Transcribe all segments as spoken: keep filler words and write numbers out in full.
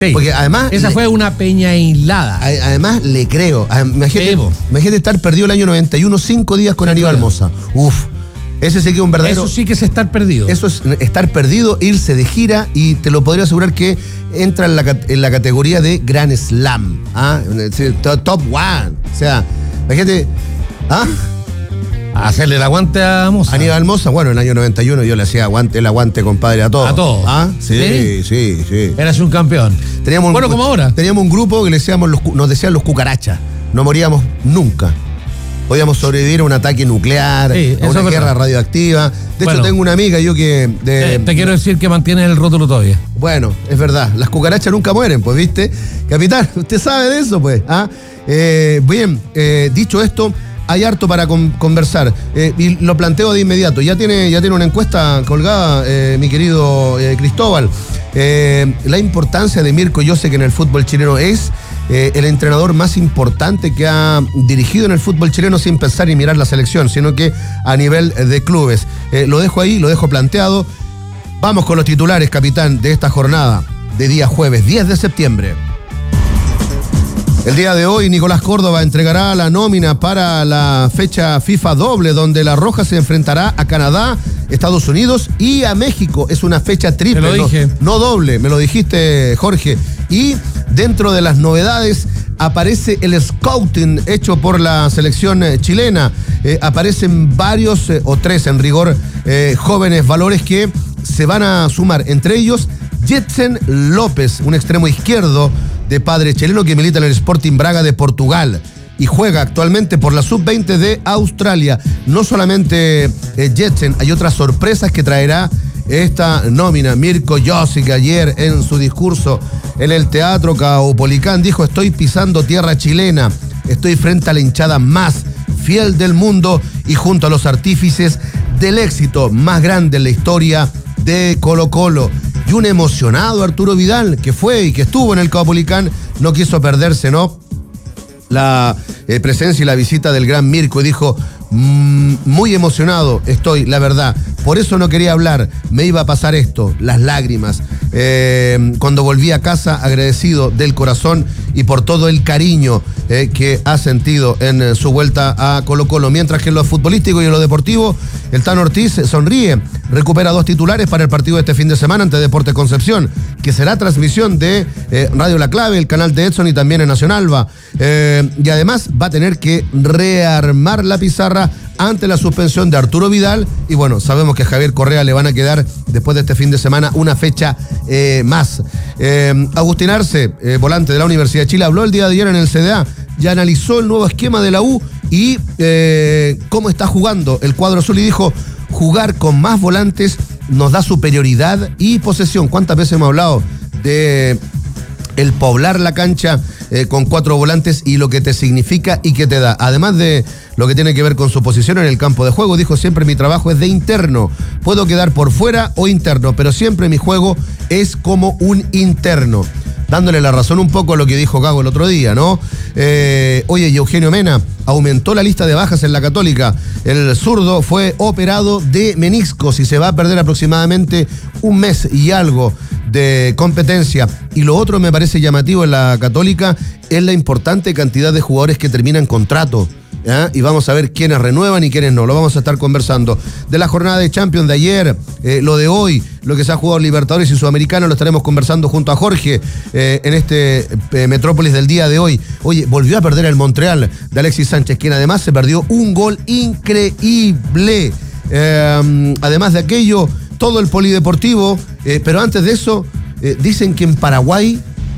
Sí. Porque además... Esa le, fue una peña aislada. A, además le creo. Imagínate, Sí, imagínate estar perdido el año noventa y uno, cinco días con Aníbal Mosa. Uf. Ese sí que es un verdadero... Eso sí que es estar perdido. Eso es estar perdido, irse de gira, y te lo podría asegurar que entra en la, en la categoría de Grand Slam. ¿Ah? Top One. O sea, imagínate... ¿Ah? Hacerle el aguante a Mosa. Aníbal Mosa, bueno, en el año noventa y uno yo le hacía aguante, el aguante, compadre, a todos. A todos. ¿Ah? Sí, sí, sí, sí. Eras un campeón. Teníamos bueno, un, como ahora. Teníamos un grupo que le decíamos los, nos decían los cucarachas. No moríamos nunca. Podíamos sobrevivir a un ataque nuclear, sí, a una guerra radioactiva. De bueno, hecho, tengo una amiga yo que... De, eh, te quiero decir que mantiene el rótulo todavía. Bueno, es verdad. Las cucarachas nunca mueren, pues, ¿viste? Capitán, usted sabe de eso, pues. ¿Ah? Eh, bien, eh, dicho esto... Hay harto para con, conversar, eh, y lo planteo de inmediato. Ya tiene, ya tiene una encuesta colgada, eh, mi querido eh, Cristóbal. Eh, la importancia de Mirko Josic en el fútbol chileno. Es eh, el entrenador más importante que ha dirigido en el fútbol chileno, sin pensar y mirar la selección, sino que a nivel de clubes. Eh, lo dejo ahí, lo dejo planteado. Vamos con los titulares, capitán, de esta jornada de día jueves, diez de septiembre. El día de hoy, Nicolás Córdoba entregará la nómina para la fecha FIFA doble, donde la Roja se enfrentará a Canadá, Estados Unidos y a México. Es una fecha triple, me lo dije. No, no doble, me lo dijiste, Jorge. Y dentro de las novedades aparece el scouting hecho por la selección chilena. Eh, aparecen varios, eh, o tres en rigor, eh, jóvenes valores que se van a sumar. Entre ellos, Jetsen López, un extremo izquierdo de padre chileno que milita en el Sporting Braga de Portugal y juega actualmente por la sub veinte de Australia. No solamente eh, Jetsen, hay otras sorpresas que traerá esta nómina. Mirko Josic ayer en su discurso en el Teatro Caupolicán dijo: estoy pisando tierra chilena, estoy frente a la hinchada más fiel del mundo y junto a los artífices del éxito más grande en la historia de Colo-Colo. Y un emocionado Arturo Vidal, que fue y que estuvo en el Caupolicán, no quiso perderse, ¿no?, la eh, presencia y la visita del gran Mirko, y dijo: mmm, muy emocionado estoy, la verdad. Por eso no quería hablar, me iba a pasar esto, las lágrimas. Eh, cuando volví a casa, agradecido del corazón y por todo el cariño eh, que ha sentido en eh, su vuelta a Colo-Colo. Mientras que en lo futbolístico y en lo deportivo, el Tano Ortiz sonríe, recupera dos titulares para el partido de este fin de semana ante Deportes Concepción, que será transmisión de eh, Radio La Clave, el canal de Edson y también en Nacionalba. Eh, y además va a tener que rearmar la pizarra ante la suspensión de Arturo Vidal. Y bueno, sabemos que a Javier Correa le van a quedar, después de este fin de semana, una fecha eh, más. Eh, Agustín Arce, eh, volante de la Universidad de Chile, habló el día de ayer en el C D A, ya analizó el nuevo esquema de la U y eh, cómo está jugando el cuadro azul, y dijo: jugar con más volantes nos da superioridad y posesión. ¿Cuántas veces hemos hablado de el poblar la cancha eh, con cuatro volantes y lo que te significa y que te da? Además de lo que tiene que ver con su posición en el campo de juego, dijo: siempre mi trabajo es de interno. Puedo quedar por fuera o interno, pero siempre mi juego es como un interno. Dándole la razón un poco a lo que dijo Gago el otro día, ¿no? Eh, oye, y Eugenio Mena aumentó la lista de bajas en la Católica. El zurdo fue operado de meniscos y se va a perder aproximadamente un mes y algo de competencia. Y lo otro me parece llamativo en la Católica es la importante cantidad de jugadores que terminan contrato. ¿Eh? Y vamos a ver quiénes renuevan y quiénes no. Lo vamos a estar conversando. De la jornada de Champions de ayer, eh, lo de hoy, lo que se ha jugado en Libertadores y Sudamericano, lo estaremos conversando junto a Jorge eh, en este eh, Metrópolis del día de hoy. Oye, volvió a perder el Montreal de Alexis Sánchez, quien además se perdió un gol increíble. Eh, además de aquello, todo el polideportivo. Eh, pero antes de eso, eh, dicen que en Paraguay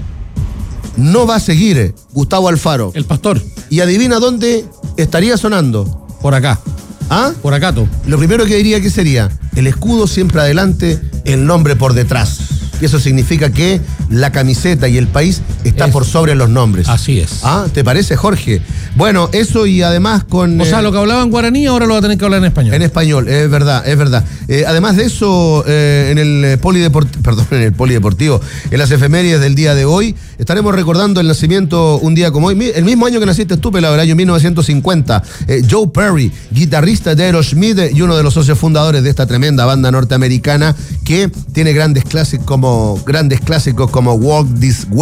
no va a seguir Gustavo Alfaro. El Pastor. Y adivina dónde estaría sonando. Por acá. ¿Ah? Por acá, tú. Lo primero que diría que sería el escudo siempre adelante, el nombre por detrás. Y eso significa que la camiseta y el país está Es- por sobre los nombres. Así es. ¿Ah? ¿Te parece, Jorge? Bueno, eso y además con... O sea, eh, lo que hablaba en guaraní ahora lo va a tener que hablar en español. En español, es verdad, es verdad. Eh, además de eso, eh, en el polideportivo, perdón, en el polideportivo, en las efemérides del día de hoy, estaremos recordando el nacimiento un día como hoy, mi- el mismo año que naciste tú, Pelado, el año mil novecientos cincuenta. Eh, Joe Perry, guitarrista de Aerosmith y uno de los socios fundadores de esta tremenda banda norteamericana que tiene grandes clásicos como, grandes clásicos como Walk This Way.